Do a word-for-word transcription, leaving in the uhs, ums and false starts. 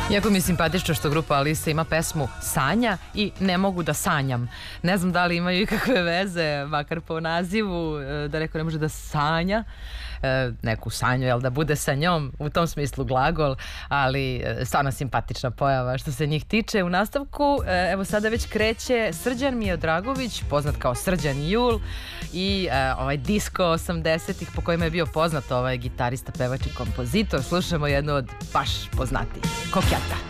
Jako mi je simpatično što grupa Alisa ima pesmu Sanja i Ne mogu da sanjam. Ne znam da li imaju ikakve veze, makar po nazivu, da neko ne može da sanja neku sanju, jel, da bude sa njom, u tom smislu glagol, ali stvarno simpatična pojava što se njih tiče. U nastavku, evo sada već kreće Srđan Miodragović, poznat kao Srđan Jul, i ovaj disco osamdesetih po kojima je bio poznat ovaj gitarista, pevač i kompozitor. Slušamo jednu od baš poznatijih, Kokjata.